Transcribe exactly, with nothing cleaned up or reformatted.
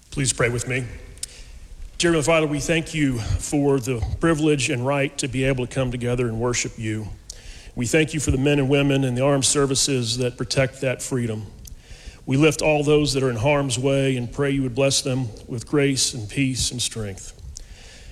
Please pray with me. Dear Heavenly Father, we thank you for the privilege and right to be able to come together and worship you. We thank you for the men and women in the armed services that protect that freedom. We lift all those that are in harm's way and pray you would bless them with grace and peace and strength.